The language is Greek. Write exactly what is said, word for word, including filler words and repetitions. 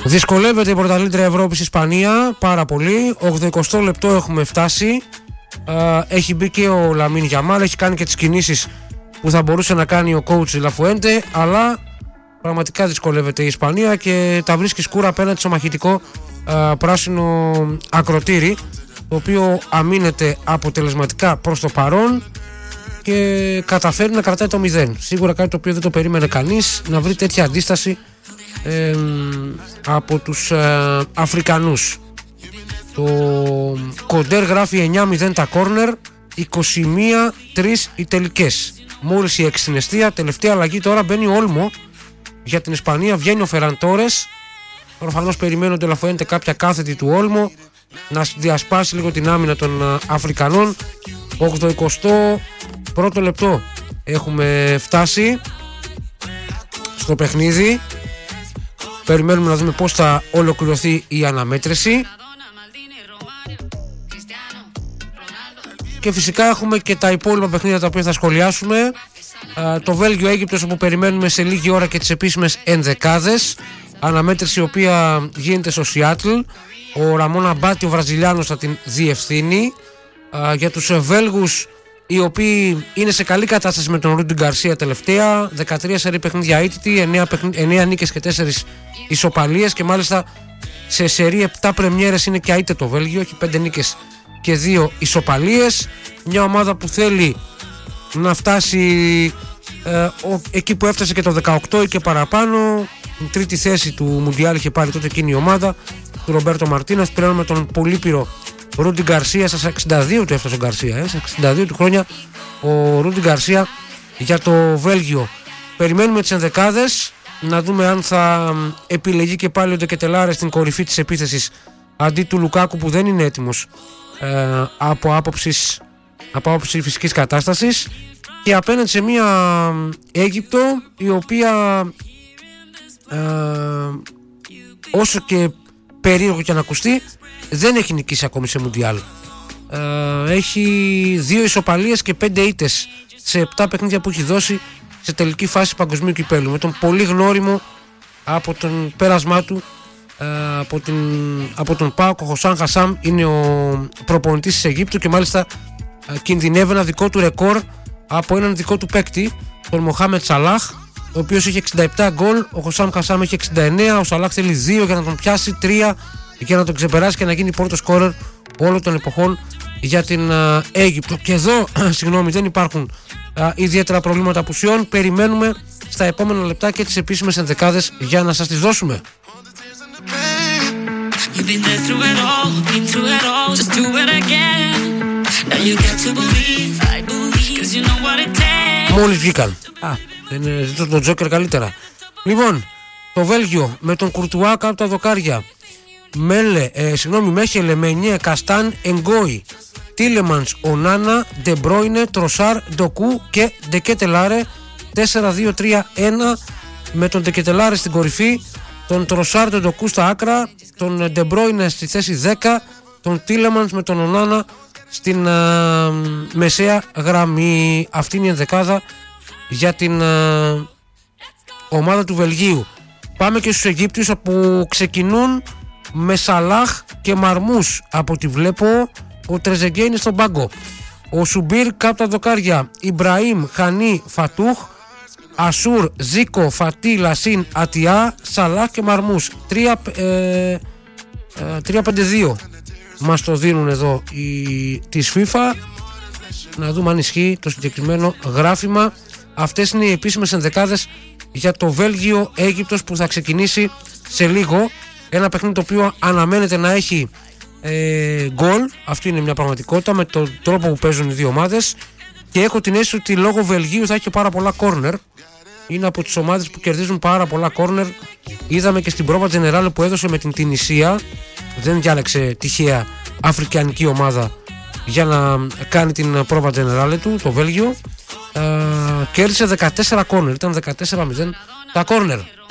Δυσκολεύεται η πρωταθλήτρια Ευρώπης Ισπανία πάρα πολύ. ογδοηκοστό λεπτό έχουμε φτάσει. Έχει μπει και ο Λαμίν Γιαμάλ, έχει κάνει και τις κινήσεις που θα μπορούσε να κάνει ο coach Λαφουέντε, αλλά πραγματικά δυσκολεύεται η Ισπανία και τα βρίσκει σκούρα απέναντι στο μαχητικό α, πράσινο ακροτήρι, το οποίο αμήνεται αποτελεσματικά προς το παρόν και καταφέρει να κρατάει το μηδέν. Σίγουρα κάτι το οποίο δεν το περίμενε κανείς, να βρει τέτοια αντίσταση ε, από τους ε, Αφρικανούς. Το Κοντέρ γράφει εννιά μηδέν τα κόρνερ, είκοσι μία τρία οι τελικές. Μόλις η έξι στην εστία, τελευταία αλλαγή τώρα μπαίνει ο Όλμο για την Ισπανία, βγαίνει ο Φεράν Τόρες. Προφανώς περιμένονται Λαφουέντε κάποια κάθετη του Όλμο να διασπάσει λίγο την άμυνα των Αφρικανών. ογδοηκοστό πρώτο λεπτό έχουμε φτάσει στο παιχνίδι. Περιμένουμε να δούμε πώς θα ολοκληρωθεί η αναμέτρηση. Και φυσικά έχουμε και τα υπόλοιπα παιχνίδια τα οποία θα σχολιάσουμε. Το Βέλγιο-Αίγυπτος, όπου περιμένουμε σε λίγη ώρα και τις επίσημες ενδεκάδες. Αναμέτρηση η οποία γίνεται στο Σιάτλ. Ο Ραμόν Αμπάτι, ο Βραζιλιάνος, θα την διευθύνει. Για τους Βέλγους, οι οποίοι είναι σε καλή κατάσταση με τον Ρούντι Γκαρσία τελευταία, δεκατρία σερί παιχνίδια αίτητη, εννέα, εννέα νίκες και τέσσερις ισοπαλίες, και μάλιστα σε σερί επτά πρεμιέρες είναι και αίτητο το Βέλγιο, έχει πέντε νίκες και δύο ισοπαλίες. Μια ομάδα που θέλει να φτάσει ε, ο, εκεί που έφτασε και το δεκαοκτώ ή και παραπάνω. Την τρίτη θέση του Μουντιάλ είχε πάρει τότε εκείνη η ομάδα του Ρομπέρτο Μαρτίνες. Πλέον με τον πολύπειρο Ρούντι Γκαρσία, στα εξήντα δύο του έφτασε ο Γκαρσία, ε, στα εξήντα δύο του χρόνια ο Ρούντι Γκαρσία για το Βέλγιο. Περιμένουμε τις ενδεκάδες, να δούμε αν θα επιλεγεί και πάλι ο Ντεκετελάρε στην κορυφή της επίθεσης αντί του Λουκάκου, που δεν είναι έτοιμος ε, από άποψης από άποψη φυσικής κατάστασης, και απέναντι σε μια Αίγυπτο η οποία ε, όσο και περίεργο και να ακουστεί, δεν έχει νικήσει ακόμη σε Μουντιάλ. Ε, έχει δύο ισοπαλίες και πέντε ήττες σε επτά παιχνίδια που έχει δώσει σε τελική φάση παγκοσμίου κυπέλου, με τον πολύ γνώριμο από τον πέρασμά του ε, από, την, από τον ΠΑΟΚ. Ο Χωσάν Χασάμ είναι ο προπονητής της Αιγύπτου και μάλιστα ε, κινδυνεύει ένα δικό του ρεκόρ από έναν δικό του παίκτη, τον Μοχάμετ Σαλάχ, ο οποίος έχει εξήντα επτά γκολ, ο Χωσάν Χασάμ έχει εξήντα εννέα, ο Σαλάχ θέλει δύο για να τον πιάσει, τρία για να τον ξεπεράσει και να γίνει πρώτο σκόρερ όλων των εποχών για την α, Αίγυπτο. Και εδώ συγγνώμη, δεν υπάρχουν α, ιδιαίτερα προβλήματα απουσιών. Περιμένουμε στα επόμενα λεπτά και τις επίσημες ενδεκάδες για να σας τις δώσουμε. Μόλις βγήκαν. Α, δεν ζητώ τον Τζόκερ καλύτερα. Λοιπόν, το Βέλγιο με τον Κουρτουά κάτω τα δοκάρια. Μέλε, ε, συγγνώμη, Μέχελε, Μενιέ, Καστάν, Εγκόι, Τίλεμανς, Ονάνα, Ντεμπρόινε, Τροσάρ, Ντοκού και Ντεκετελάρε. Τέσσερα δύο τρία ένα με τον Ντεκετελάρε στην κορυφή, τον Τροσάρ, τον Ντοκού στα άκρα, τον Ντεμπρόινε στη θέση δέκα, τον Τίλεμανς με τον Ονάνα στην α, μεσαία γραμμή. Αυτή είναι η ενδεκάδα για την α, ομάδα του Βελγίου. Πάμε και στους Αιγύπτιους, που ξεκινούν με Σαλάχ και Μαρμούς. Από ό,τι βλέπω, ο Τρεζεγκέ είναι στον πάγκο. Ο Σουμπίρ κάτω τα δοκάρια. Ιμπραήμ, Χανί, Φατούχ, Ασούρ, Ζίκο, Φατί, Λασίν, Ατιά, Σαλάχ και Μαρμούς. τρία πέντε δύο μας το δίνουν εδώ οι, της FIFA. Να δούμε αν ισχύει το συγκεκριμένο γράφημα. Αυτές είναι οι επίσημες ενδεκάδες για το Βέλγιο-Αίγυπτος, που θα ξεκινήσει σε λίγο. Ένα παιχνίδι το οποίο αναμένεται να έχει ε, γκολ. Αυτή είναι μια πραγματικότητα με τον τρόπο που παίζουν οι δύο ομάδες. Και έχω την αίσθηση ότι λόγω Βελγίου θα έχει πάρα πολλά κόρνερ. Είναι από τις ομάδες που κερδίζουν πάρα πολλά κόρνερ. Είδαμε και στην πρόβα Τζενεράλε που έδωσε με την Τινησία. Δεν διάλεξε τυχαία αφρικανική ομάδα για να κάνει την πρόβα Τζενεράλε του, το Βέλγιο. Ε, κέρδισε δεκατέσσερα κόρνερ. Ήταν δεκατέσσερα μηδέν τα κόρνερ.